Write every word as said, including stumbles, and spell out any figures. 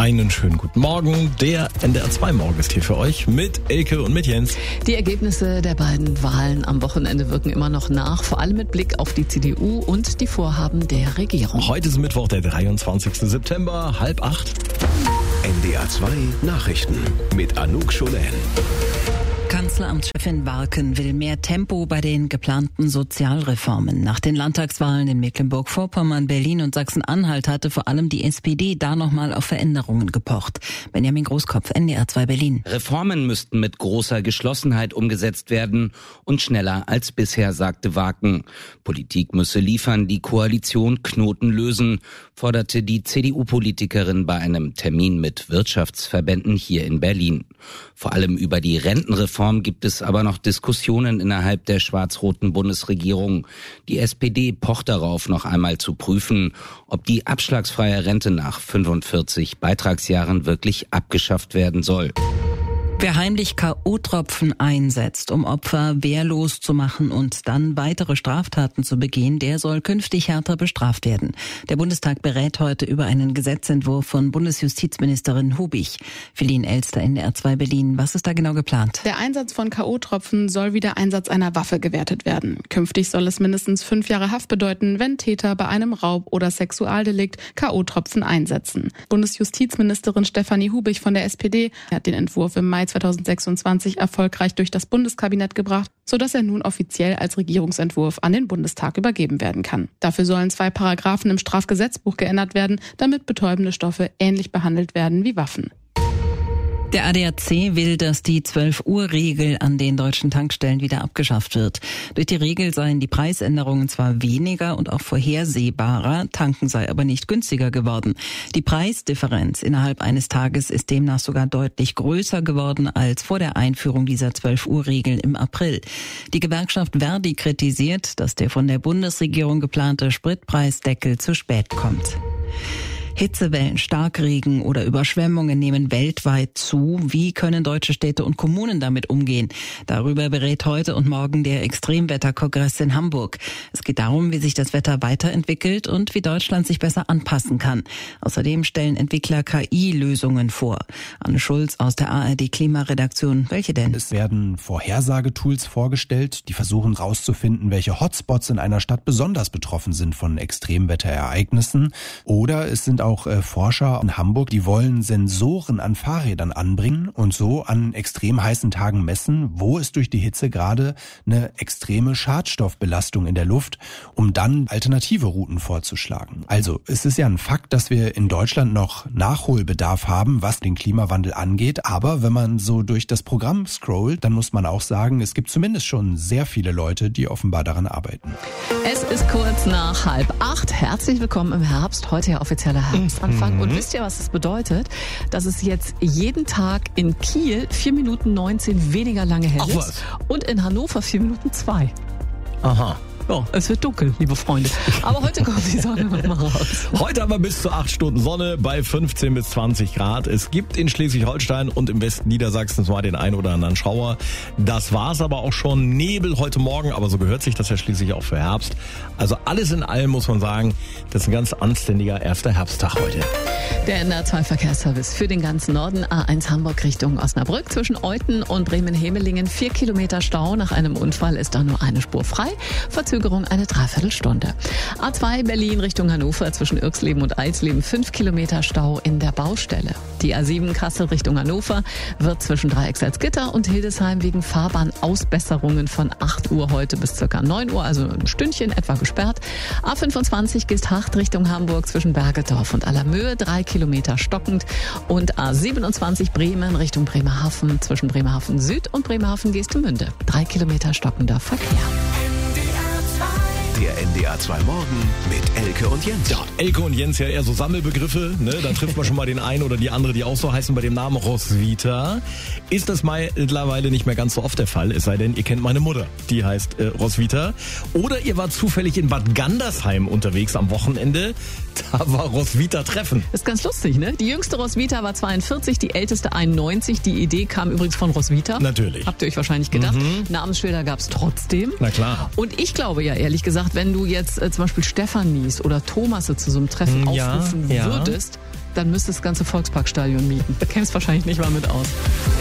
Einen schönen guten Morgen. Der N D R zwei Morgen ist hier für euch mit Elke und mit Jens. Die Ergebnisse der beiden Wahlen am Wochenende wirken immer noch nach, vor allem mit Blick auf die C D U und die Vorhaben der Regierung. Heute ist Mittwoch, der dreiundzwanzigsten September, halb acht. N D R zwei Nachrichten mit Anouk Scholen. Kanzleramtschefin Barken will mehr Tempo bei den geplanten Sozialreformen. Nach den Landtagswahlen in Mecklenburg-Vorpommern, Berlin und Sachsen-Anhalt hatte vor allem die S P D da nochmal auf Veränderungen gepocht. Benjamin Großkopf, N D R zwei Berlin. Reformen müssten mit großer Geschlossenheit umgesetzt werden und schneller als bisher, sagte Barken. Politik müsse liefern, die Koalition Knoten lösen, forderte die C D U-Politikerin bei einem Termin mit Wirtschaftsverbänden hier in Berlin. Vor allem über die Rentenreform gibt es aber noch Diskussionen innerhalb der schwarz-roten Bundesregierung. Die S P D pocht darauf, noch einmal zu prüfen, ob die abschlagsfreie Rente nach fünfundvierzig Beitragsjahren wirklich abgeschafft werden soll. Wer heimlich K O-Tropfen einsetzt, um Opfer wehrlos zu machen und dann weitere Straftaten zu begehen, der soll künftig härter bestraft werden. Der Bundestag berät heute über einen Gesetzentwurf von Bundesjustizministerin Hubig. Feline Elster, N D R zwei Berlin. Was ist da genau geplant? Der Einsatz von K O-Tropfen soll wie der Einsatz einer Waffe gewertet werden. Künftig soll es mindestens fünf Jahre Haft bedeuten, wenn Täter bei einem Raub- oder Sexualdelikt K O-Tropfen einsetzen. Bundesjustizministerin Stefanie Hubig von der S P D hat den Entwurf im Mai zweitausendsechsundzwanzig erfolgreich durch das Bundeskabinett gebracht, sodass er nun offiziell als Regierungsentwurf an den Bundestag übergeben werden kann. Dafür sollen zwei Paragraphen im Strafgesetzbuch geändert werden, damit betäubende Stoffe ähnlich behandelt werden wie Waffen. Der A D A C will, dass die zwölf Uhr Regel an den deutschen Tankstellen wieder abgeschafft wird. Durch die Regel seien die Preisänderungen zwar weniger und auch vorhersehbarer, tanken sei aber nicht günstiger geworden. Die Preisdifferenz innerhalb eines Tages ist demnach sogar deutlich größer geworden als vor der Einführung dieser zwölf Uhr Regel im April. Die Gewerkschaft Verdi kritisiert, dass der von der Bundesregierung geplante Spritpreisdeckel zu spät kommt. Hitzewellen, Starkregen oder Überschwemmungen nehmen weltweit zu. Wie können deutsche Städte und Kommunen damit umgehen? Darüber berät heute und morgen der Extremwetterkongress in Hamburg. Es geht darum, wie sich das Wetter weiterentwickelt und wie Deutschland sich besser anpassen kann. Außerdem stellen Entwickler K I-Lösungen vor. Anne Schulz aus der A R D-Klimaredaktion. Welche denn? Es werden Vorhersagetools vorgestellt, die versuchen herauszufinden, welche Hotspots in einer Stadt besonders betroffen sind von Extremwetterereignissen. Oder es sind auch Auch äh, Forscher in Hamburg, die wollen Sensoren an Fahrrädern anbringen und so an extrem heißen Tagen messen, wo ist durch die Hitze gerade eine extreme Schadstoffbelastung in der Luft, um dann alternative Routen vorzuschlagen. Also es ist ja ein Fakt, dass wir in Deutschland noch Nachholbedarf haben, was den Klimawandel angeht. Aber wenn man so durch das Programm scrollt, dann muss man auch sagen, es gibt zumindest schon sehr viele Leute, die offenbar daran arbeiten. Es ist kurz nach halb acht. Herzlich willkommen im Herbst. Heute ja offizieller Herbst. Anfang. Und wisst ihr, was das bedeutet? Dass es jetzt jeden Tag in Kiel vier Minuten neunzehn weniger lange hell ist und in Hannover vier Minuten zwei. Aha. Ja, es wird dunkel, liebe Freunde. Aber heute kommt die Sonne noch mal raus. Heute haben wir bis zu acht Stunden Sonne bei fünfzehn bis zwanzig Grad. Es gibt in Schleswig-Holstein und im Westen Niedersachsens mal den einen oder anderen Schauer. Das war's aber auch schon. Nebel heute Morgen, aber so gehört sich das ja schließlich auch für Herbst. Also alles in allem muss man sagen, das ist ein ganz anständiger erster Herbsttag heute. Der N D R zwei Verkehrsservice für den ganzen Norden. A eins Hamburg Richtung Osnabrück zwischen Euten und Bremen-Hemelingen. Vier Kilometer Stau. Nach einem Unfall ist da nur eine Spur frei. Verzögerung eine Dreiviertelstunde. A zwei Berlin Richtung Hannover zwischen Irxleben und Eisleben. Fünf Kilometer Stau in der Baustelle. Die A sieben Kassel Richtung Hannover wird zwischen Dreiecksalzgitter und Hildesheim wegen Fahrbahnausbesserungen von acht Uhr heute bis circa neun Uhr, also ein Stündchen etwa gesperrt. A fünfundzwanzig Geesthacht Richtung Hamburg zwischen Bergedorf und Allermöhe. Drei Kilometer stockend. Und A siebenundzwanzig Bremen Richtung Bremerhaven zwischen Bremerhaven Süd und Bremerhaven Geestemünde. Drei Kilometer stockender Verkehr. Der N D R zwei Morgen mit Elke und Jens. Ja, Elke und Jens ja eher so Sammelbegriffe, ne? Da trifft man schon mal den einen oder die andere, die auch so heißen. Bei dem Namen Roswitha ist das mittlerweile nicht mehr ganz so oft der Fall, es sei denn, ihr kennt meine Mutter, die heißt äh, Roswitha. Oder ihr wart zufällig in Bad Gandersheim unterwegs am Wochenende, da war Roswitha Treffen. Das ist ganz lustig, ne? Die jüngste Roswitha war zweiundvierzig, die älteste einundneunzig. Die Idee kam übrigens von Roswitha. Natürlich. Habt ihr euch wahrscheinlich gedacht. Mhm. Namensschilder gab es trotzdem. Na klar. Und ich glaube ja ehrlich gesagt, wenn du jetzt äh, zum Beispiel Stephanies oder Thomasse zu so einem Treffen ja, aufrufen ja. würdest, dann müsste das ganze Volksparkstadion mieten. Da käme es wahrscheinlich nicht mal mit aus.